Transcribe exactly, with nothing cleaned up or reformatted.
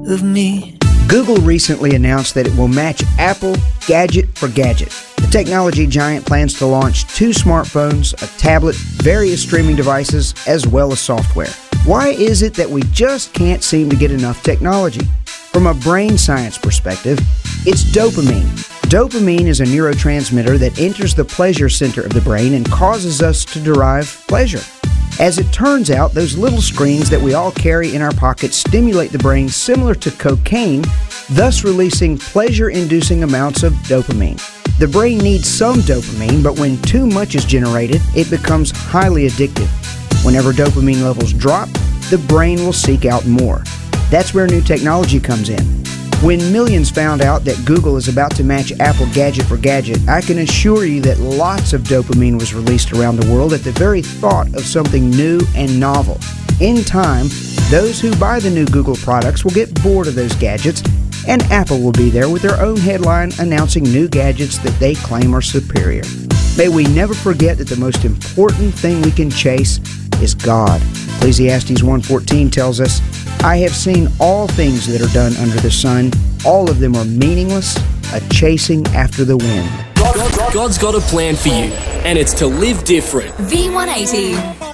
of me. Google recently announced that it will match Apple gadget for gadget. The technology giant plans to launch two smartphones, a tablet, various streaming devices, as well as software. Why is it that we just can't seem to get enough technology? From a brain science perspective, it's dopamine. Dopamine is a neurotransmitter that enters the pleasure center of the brain and causes us to derive pleasure. As it turns out, those little screens that we all carry in our pockets stimulate the brain similar to cocaine, thus releasing pleasure-inducing amounts of dopamine. The brain needs some dopamine, but when too much is generated, it becomes highly addictive. Whenever dopamine levels drop, the brain will seek out more. That's where new technology comes in. When millions found out that Google is about to match Apple gadget for gadget, I can assure you that lots of dopamine was released around the world at the very thought of something new and novel. In time, those who buy the new Google products will get bored of those gadgets, and Apple will be there with their own headline announcing new gadgets that they claim are superior. May we never forget that the most important thing we can chase is God. Ecclesiastes one fourteen tells us, I have seen all things that are done under the sun. All of them are meaningless, a chasing after the wind. God's got a plan for you, and it's to live different. V one eighty.